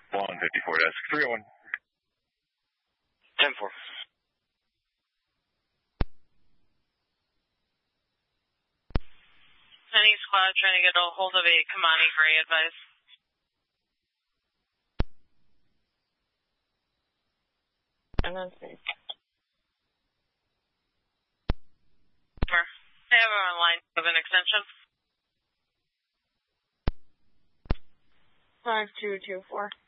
154 desk 301. 10-4. Any squad trying to get a hold of a Kamani Gray advice. And then 3. I have her on line of an extension. 5224.